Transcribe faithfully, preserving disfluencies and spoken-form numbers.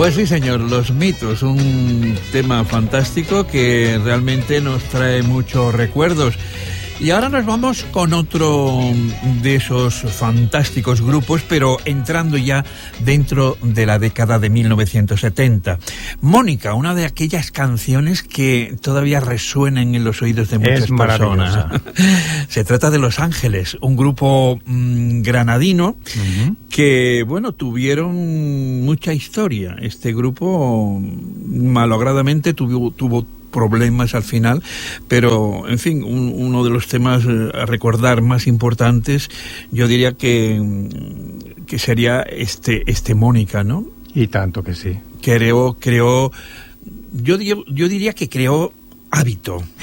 Pues sí, señor, Los Mitos, un tema fantástico que realmente nos trae muchos recuerdos. Y ahora nos vamos con otro de esos fantásticos grupos, pero entrando ya dentro de la década de mil novecientos setenta. Mónica, una de aquellas canciones que todavía resuenan en los oídos de muchas es personas. Se trata de Los Ángeles, un grupo mmm, granadino uh-huh. que, bueno, tuvieron mucha historia. Este grupo, malogradamente, tuvo... tuvo problemas al final, pero en fin, un, uno de los temas a recordar más importantes, yo diría que, que sería este, este Mónica, ¿no? Y tanto que sí. Creó, creó, yo, yo diría que creó hábito.